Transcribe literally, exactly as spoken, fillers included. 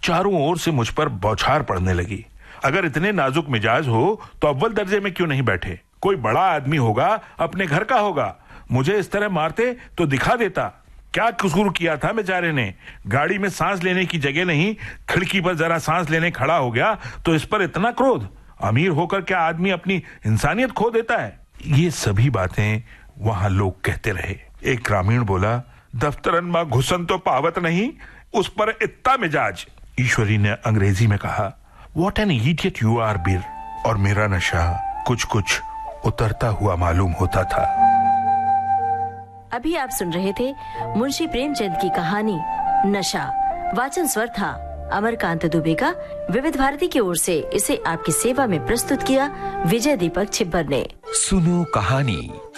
चारों ओर से मुझ पर बौछार पड़ने लगी। अगर इतने नाजुक मिजाज हो तो अव्वल दर्जे में क्यों नहीं बैठे? कोई बड़ा आदमी होगा, अपने घर का होगा। मुझे इस तरह मारते तो दिखा देता। क्या कसूर किया था बेचारे ने? गाड़ी में सांस लेने की जगह नहीं, खिड़की पर जरा सांस लेने खड़ा हो गया तो इस पर इतना क्रोध? अमीर होकर क्या आदमी अपनी इंसानियत खो देता है? ये सभी बातें वहां लोग कहते रहे। एक ग्रामीण बोला, दफ्तरन मां घुसन तो पावत नहीं, उस पर इतना मिजाज। ईश्वरी ने अंग्रेजी में कहा, what an idiot you are बीर। और मेरा नशा कुछ कुछ उतरता हुआ मालूम होता था। अभी आप सुन रहे थे मुंशी प्रेमचंद की कहानी नशा। वाचन स्वर था अमरकांत दुबे का। विविध भारती की ओर से इसे आपकी सेवा में प्रस्तुत किया विजय दीपक छिब्बर ने। सुनो कहानी।